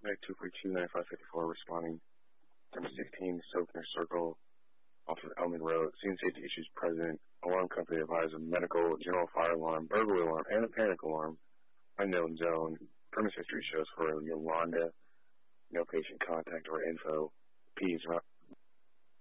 Suspect 242-9554 responding. Number 16, Soakner Circle, off of Elman Road. Scene safety issues present. Alarm company advised of medical, general fire alarm, burglary alarm, and a panic alarm. Unknown zone. Premise history shows for Yolanda. No patient contact or info. P is